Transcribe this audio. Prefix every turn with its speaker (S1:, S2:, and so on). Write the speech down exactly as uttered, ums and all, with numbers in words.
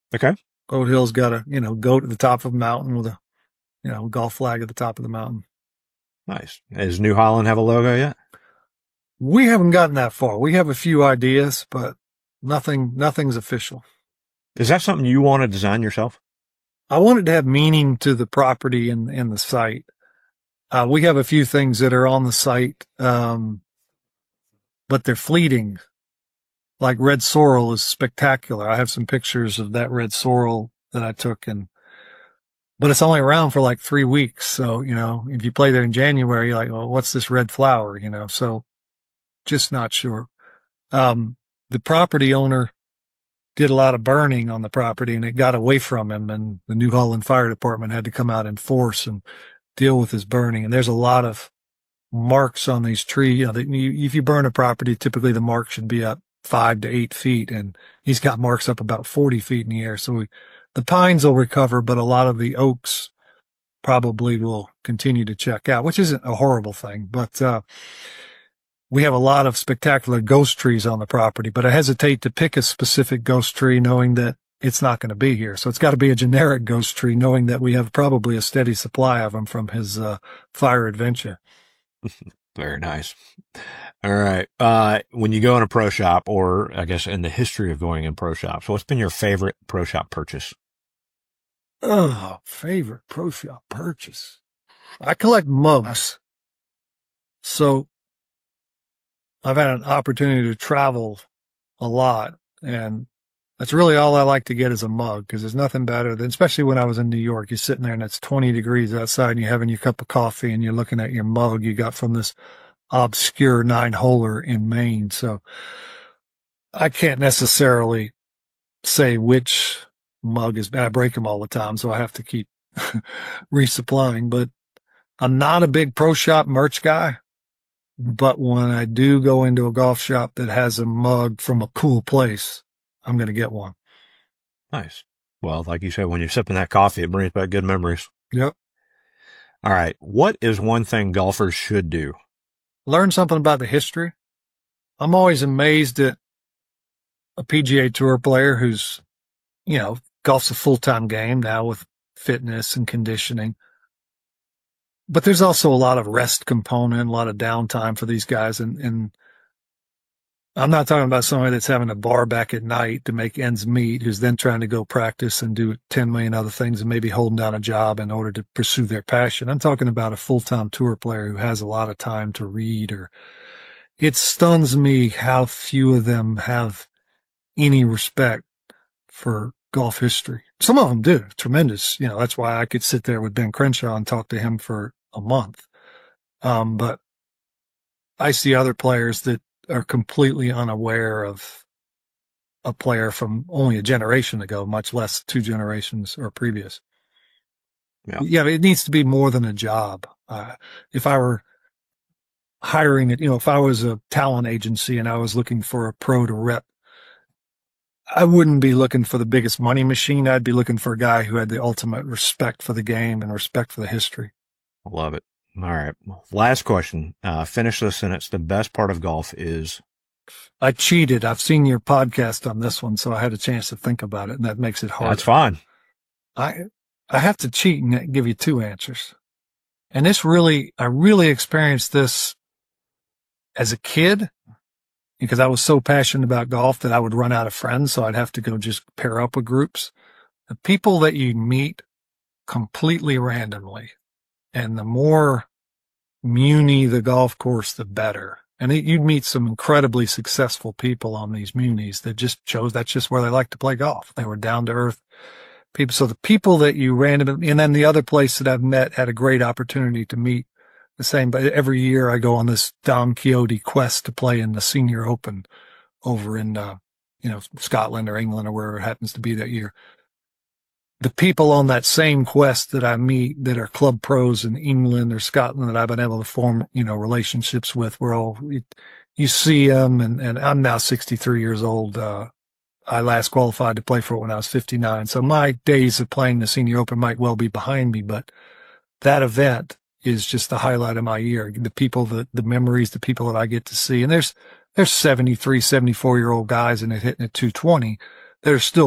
S1: Okay.
S2: Goat Hill's got a, you know, goat at the top of a mountain with a, you know, golf flag at the top of the mountain.
S1: Nice. Does New Holland have a logo yet?
S2: We haven't gotten that far. We have a few ideas, but nothing, nothing's official.
S1: Is that something you want to design yourself?
S2: I wanted to have meaning to the property and, and the site. Uh, we have a few things that are on the site, um, but they're fleeting. Like red sorrel is spectacular. I have some pictures of that red sorrel that I took, and but it's only around for like three weeks. So, you know, if you play there in January, you're like, well, what's this red flower? You know, so just not sure. Um, the property owner did a lot of burning on the property, and it got away from him, and the New Holland Fire Department had to come out in force and deal with his burning. And there's a lot of marks on these trees. You know, that you, if you burn a property, typically the mark should be up five to eight feet, and he's got marks up about forty feet in the air. So we, the pines will recover, but a lot of the oaks probably will continue to check out, which isn't a horrible thing. But uh, we have a lot of spectacular ghost trees on the property, but I hesitate to pick a specific ghost tree knowing that it's not going to be here. So it's got to be a generic ghost tree, knowing that we have probably a steady supply of them from his uh, fire adventure.
S1: Very nice. All right. Uh, when you go in a pro shop, or I guess in the history of going in pro shops, what's been your favorite pro shop purchase?
S2: Oh, favorite pro shop purchase. I collect mugs. So I've had an opportunity to travel a lot, and that's really all I like to get is a mug, because there's nothing better than, especially when I was in New York, you're sitting there and it's twenty degrees outside and you're having your cup of coffee and you're looking at your mug you got from this obscure nine holer in Maine. So I can't necessarily say which mug is bad. I break them all the time, so I have to keep resupplying, but I'm not a big pro shop merch guy. But when I do go into a golf shop that has a mug from a cool place, I'm going to get one.
S1: Nice. Well, like you said, when you're sipping that coffee, it brings back good memories.
S2: Yep.
S1: All right. What is one thing golfers should do?
S2: Learn something about the history. I'm always amazed at a P G A Tour player who's, you know, golf's a full-time game now with fitness and conditioning. But there's also a lot of rest component, a lot of downtime for these guys. And, and I'm not talking about somebody that's having a bar back at night to make ends meet, who's then trying to go practice and do ten million other things and maybe holding down a job in order to pursue their passion. I'm talking about a full-time tour player who has a lot of time to read. Or it stuns me how few of them have any respect for golf history. Some of them do. Tremendous. You know, that's why I could sit there with Ben Crenshaw and talk to him for a month. Um, but I see other players that are completely unaware of a player from only a generation ago, much less two generations or previous.
S1: Yeah.
S2: Yeah, it needs to be more than a job. Uh, if I were hiring it, you know, if I was a talent agency and I was looking for a pro to rep, I wouldn't be looking for the biggest money machine. I'd be looking for a guy who had the ultimate respect for the game and respect for the history.
S1: I love it. All right. Last question. Uh, finish this sentence. The best part of golf is?
S2: I cheated. I've seen your podcast on this one, so I had a chance to think about it, and that makes it hard.
S1: That's fine.
S2: I, I have to cheat and give you two answers. And this really, I really experienced this as a kid, because I was so passionate about golf that I would run out of friends, so I'd have to go just pair up with groups. The people that you meet completely randomly, and the more muni the golf course, the better. And it, you'd meet some incredibly successful people on these munis that just chose that's just where they like to play golf. They were down to earth people. So the people that you randomly, and then the other place that I've met had a great opportunity to meet the same. But every year I go on this Don Quixote quest to play in the Senior Open over in, uh, you know, Scotland or England or wherever it happens to be that year. The people on that same quest that I meet that are club pros in England or Scotland that I've been able to form, you know, relationships with, we're all, you, you see them, and, and I'm now sixty-three years old. Uh, I last qualified to play for it when I was fifty-nine. So my days of playing the Senior Open might well be behind me, but that event is just the highlight of my year. The people, the, the memories, the people that I get to see. And there's, there's seventy-three, seventy-four year old guys and they're hitting at two twenty. They're still